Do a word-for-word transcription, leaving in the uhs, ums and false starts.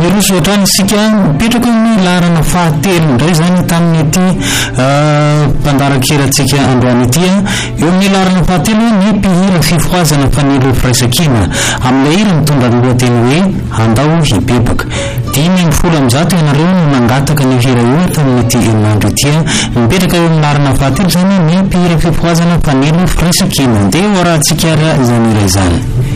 miroso ohatrany sika mipetraka amin'ny laharana fahatelo indray zany tamin'ny ity mpandaran-kerantsika androany ity eo amin'ny laharana fahatelo ny mpihira fifoazana fanilo firaisakina amin'ilay hira mitondra ny lohateny hoe andao hibebaka dimy amby folo amby zato ianareo no nangataka ny hira io tamin'ity herinandro ity mipetraka eo amin'ny laharana fahatelo zany ny mpihira fifoazana fanilo firaisakina dia ho rahantsika izany hira izany.